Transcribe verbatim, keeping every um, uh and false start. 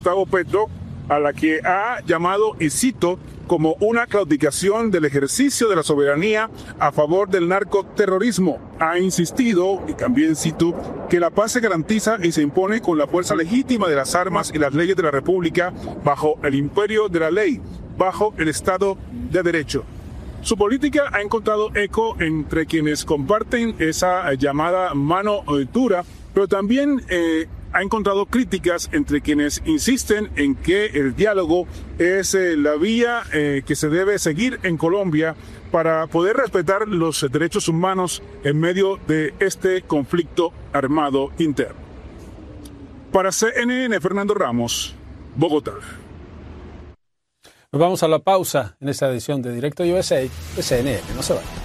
Gustavo Petro, a la que ha llamado, y cito, como una claudicación del ejercicio de la soberanía a favor del narcoterrorismo. Ha insistido, y también cito, que la paz se garantiza y se impone con la fuerza legítima de las armas y las leyes de la República bajo el imperio de la ley, bajo el Estado de Derecho. Su política ha encontrado eco entre quienes comparten esa llamada mano dura, pero también eh, ha encontrado críticas entre quienes insisten en que el diálogo es eh, la vía eh, que se debe seguir en Colombia para poder respetar los derechos humanos en medio de este conflicto armado interno. Para C N N, Fernando Ramos, Bogotá. Nos vamos a la pausa en esta edición de Directo U S A de C N N. No se vayan.